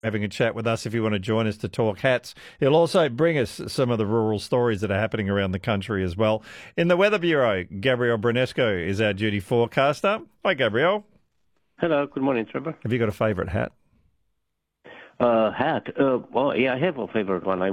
having a chat with us if you want to join us to talk hats. He'll also bring us some of the rural stories that are happening around the country as well. In the Weather Bureau, Gabriel Brunesco is our duty forecaster. Hi, Gabriel. Hello, good morning, Trevor. Have you got a favourite hat? Hat. Well, yeah, I have a favorite one.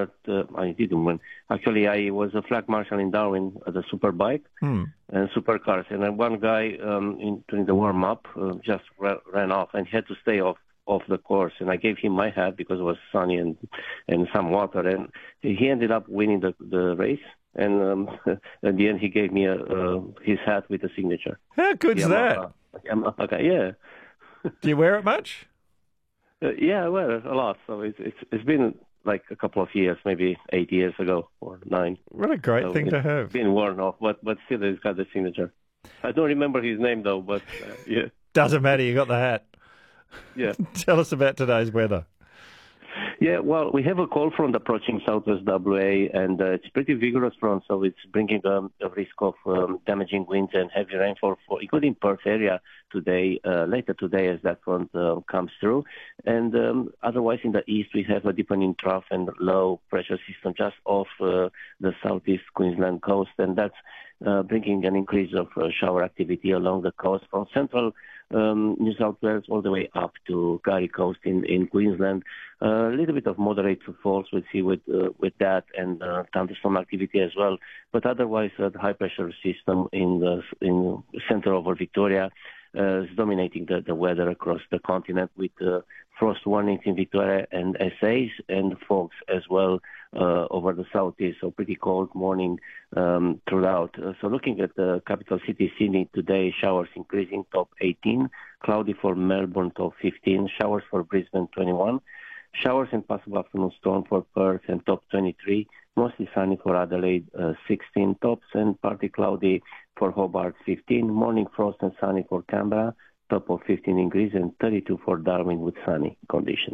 I didn't win. Actually, I was a flag marshal in Darwin at a superbike and supercars. And then one guy during the warm-up just ran off and had to stay off the course. And I gave him my hat because it was sunny and some water. And he ended up winning the race. And at the end, he gave me his hat with a signature. How good's that? Okay, yeah. Do you wear it much? Yeah, I wear it a lot. So it's been like a couple of years, maybe 8 years ago or 9. What a great thing to have. It's been worn off, but still it's got the signature. I don't remember his name though, but yeah. Doesn't matter, you got the hat. Yeah. Tell us about today's weather. Yeah, well, we have a cold front approaching southwest WA, and it's pretty vigorous front, so it's bringing a risk of damaging winds and heavy rainfall, including Perth area today, later today as that front comes through. And otherwise in the east, we have a deepening trough and low pressure system just off the southeast Queensland coast, and that's bringing an increase of shower activity along the coast from central New South Wales all the way up to Gully Coast in Queensland. A little bit of moderate falls we see with that, and thunderstorm activity as well. But otherwise, the high pressure system in center over Victoria is dominating the weather across the continent with frost warnings in Victoria and SAs and fogs as well over the southeast. So pretty cold morning throughout. So looking at the capital city, Sydney today, showers increasing, top 18. Cloudy for Melbourne, top 15. Showers for Brisbane, 21. Showers and possible afternoon storm for Perth, and top 23. Mostly sunny for Adelaide, 16 tops, and partly cloudy for Hobart, 15. Morning frost and sunny for Canberra, top of 15 degrees, and 32 for Darwin with sunny conditions.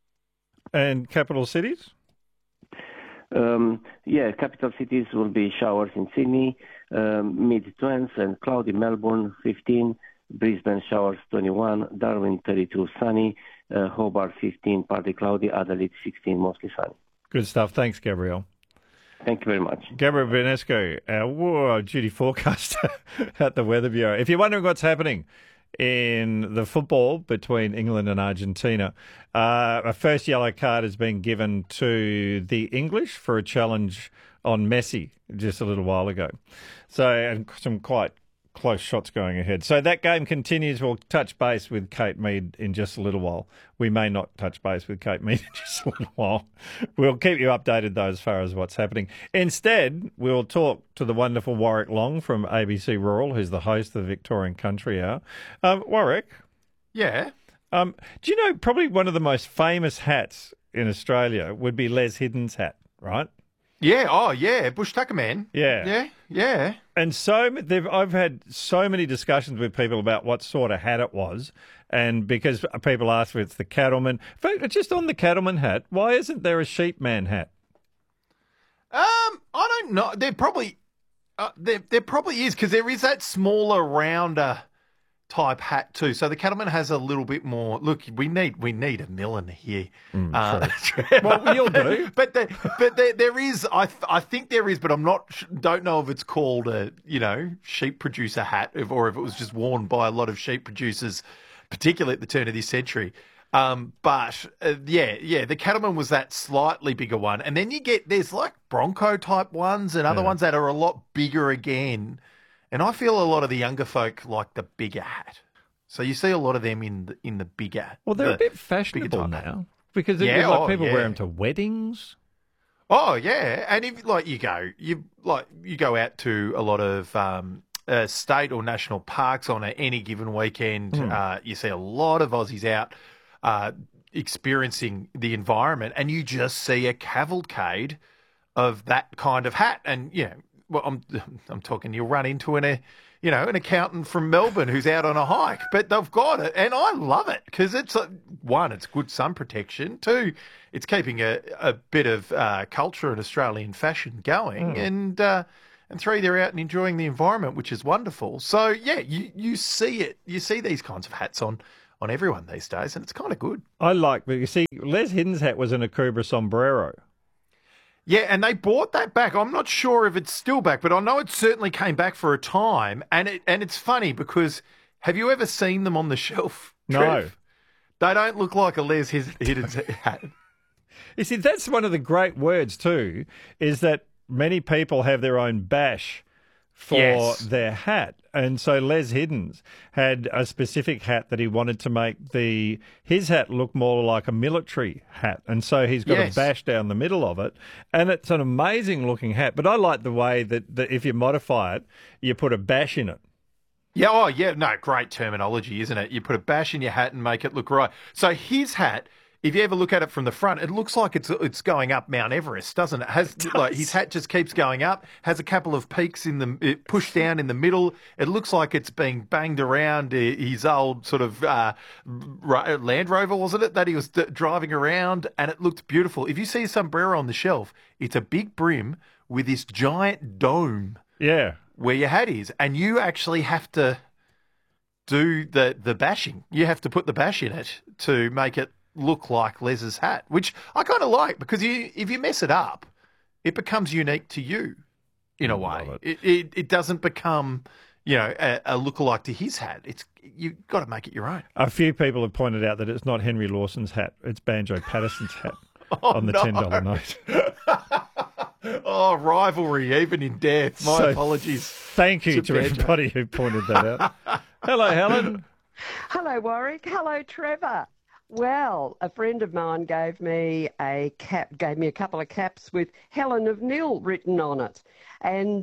And capital cities? Capital cities will be showers in Sydney, mid-20s, and cloudy Melbourne, 15. Brisbane showers, 21. Darwin, 32, sunny. Hobart, 15, partly cloudy. Adelaide, 16, mostly sunny. Good stuff. Thanks, Gabriel. Thank you very much. Gabriel Brunesco, our duty forecaster at the Weather Bureau. If you're wondering what's happening in the football between England and Argentina, a first yellow card has been given to the English for a challenge on Messi just a little while ago. So, and some quite close shots going ahead. So that game continues. We'll touch base with Kate Mead in just a little while. We may not touch base with Kate Mead in just a little while. We'll keep you updated, though, as far as what's happening. Instead, we'll talk to the wonderful Warwick Long from ABC Rural, who's the host of the Victorian Country Hour. Warwick? Yeah? Do you know probably one of the most famous hats in Australia would be Les Hidden's hat, right? Yeah, oh yeah, Bush Tucker Man. Yeah. Yeah. And I've had so many discussions with people about what sort of hat it was, and because people ask if it's the cattleman. In fact, just on the cattleman hat, why isn't there a sheepman hat? I don't know. There probably is, because there is that smaller, rounder type hat too. So the cattleman has a little bit more. Look, we need a milliner here. Well, you'll do. But there is. I think there is, but don't know if it's called a sheep producer hat, or if it was just worn by a lot of sheep producers, particularly at the turn of this century. But the cattleman was that slightly bigger one, and then there's like Bronco type ones and other ones that are a lot bigger again. And I feel a lot of the younger folk like the bigger hat. So you see a lot of them in the bigger. Well, they're a bit fashionable now, because people wear them to weddings. Oh yeah, and if you go out to a lot of state or national parks on any given weekend, you see a lot of Aussies out experiencing the environment, and you just see a cavalcade of that kind of hat, and well, I'm talking. You'll run into an accountant from Melbourne who's out on a hike, but they've got it, and I love it because it's one, it's good sun protection. Two, it's keeping a bit of culture and Australian fashion going, and three, they're out and enjoying the environment, which is wonderful. So yeah, you see it. You see these kinds of hats on on everyone these days, and it's kind of good. I like, but you see, Les Hidden's hat was an Akubra sombrero. Yeah, and they brought that back. I'm not sure if it's still back, but I know it certainly came back for a time. And it's funny because have you ever seen them on the shelf, Trev? No. They don't look like a Les Hidden's hat. You see, that's one of the great words too, is that many people have their own bash for their hat. And so Les Hiddens had a specific hat that he wanted to make his hat look more like a military hat. And so he's got a bash down the middle of it. And it's an amazing looking hat. But I like the way that if you modify it, you put a bash in it. Yeah, oh yeah, no, great terminology, isn't it? You put a bash in your hat and make it look right. So his hat, if you ever look at it from the front, it looks like it's going up Mount Everest, doesn't it? Like his hat just keeps going up, has a couple of peaks pushed down in the middle. It looks like it's being banged around his old sort of Land Rover, wasn't it, that he was driving around, and it looked beautiful. If you see a sombrero on the shelf, it's a big brim with this giant dome. Yeah. Where your hat is, and you actually have to do the bashing. You have to put the bash in it to make it look like Les's hat, which I kind of like because if you mess it up, it becomes unique to you in a way. It doesn't become, a lookalike to his hat. You've got to make it your own. A few people have pointed out that it's not Henry Lawson's hat; it's Banjo Patterson's hat on the $10 note. Oh, rivalry, even in death. My apologies. Thank you to everybody who pointed that out. Hello, Helen. Hello, Warwick. Hello, Trevor. Well, a friend of mine gave me a couple of caps with Helen of Nil written on it. And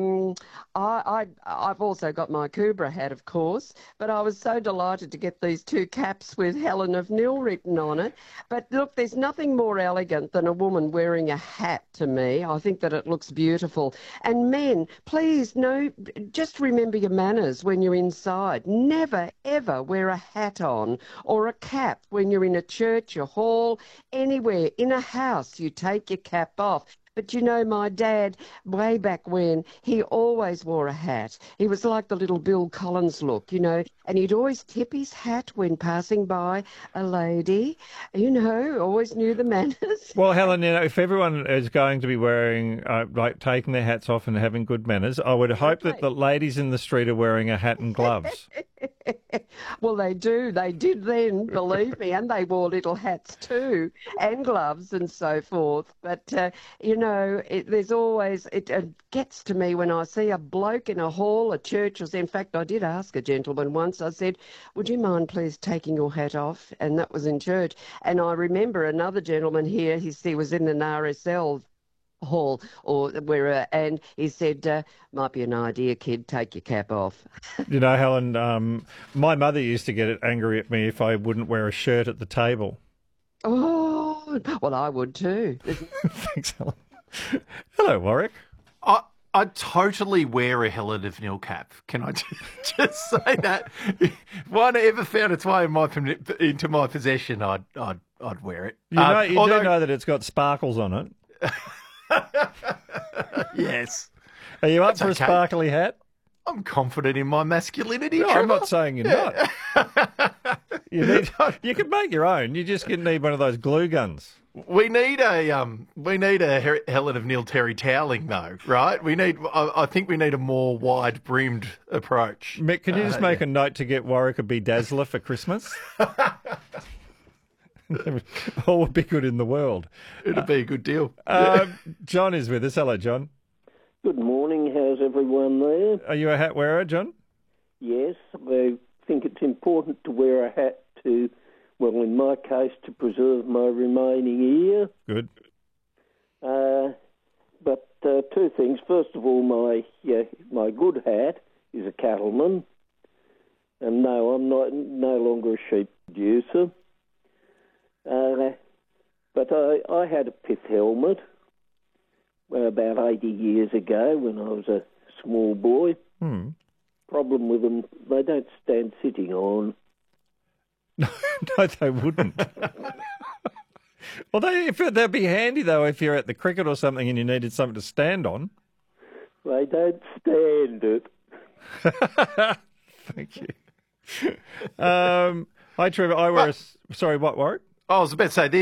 I've also got my Kubra hat, of course, but I was so delighted to get these two caps with Helen of Nil written on it. But look, there's nothing more elegant than a woman wearing a hat to me. I think that it looks beautiful. And men, please, just remember your manners when you're inside. Never, ever wear a hat on or a cap when you're in a church, a hall, anywhere. In a house, you take your cap off. But my dad, way back when, he always wore a hat. He was like the little Bill Collins look, and he'd always tip his hat when passing by a lady, always knew the manners. Well, Helen, if everyone is going to be wearing, taking their hats off and having good manners, I would hope that the ladies in the street are wearing a hat and gloves. Well, they do. They did then, believe me, and they wore little hats too, and gloves and so forth. But, there's always, it gets to me when I see a bloke in a hall, a church. In fact, I did ask a gentleman once, I said, would you mind please taking your hat off? And that was in church. And I remember another gentleman here, he was in an RSL hall and he said, might be an idea, kid, take your cap off. Helen, my mother used to get angry at me if I wouldn't wear a shirt at the table. Oh, well, I would too. Thanks, Helen. Hello, Warwick. I totally wear a Helen of Nil cap. Can I just say that? If one ever found its way into my possession, I'd wear it. You do know that it's got sparkles on it. Yes. Are you up for a sparkly hat? I'm confident in my masculinity. No, I'm not saying you're not. You can make your own. You just need one of those glue guns. We need a Helen of Nil Terry toweling though, right? I think we need a more wide brimmed approach. Mick, can you just make a note to get Warwick a bedazzler for Christmas? All would be good in the world. It'd be a good deal. John is with us. Hello, John. Good morning. How's everyone there? Are you a hat wearer, John? Yes, I think it's important to wear a hat to, well, in my case, to preserve my remaining ear. Good. But two things. First of all, my good hat is a cattleman, and no, I'm no longer a sheep producer. But I had a pith helmet about 80 years ago when I was a small boy. Problem with them, they don't stand sitting on. No, they wouldn't. Well, they'd be handy, though, if you're at the cricket or something and you needed something to stand on. They don't stand it. Thank you. Hi, Trevor. I wear sorry, what, Warwick? I was about to say,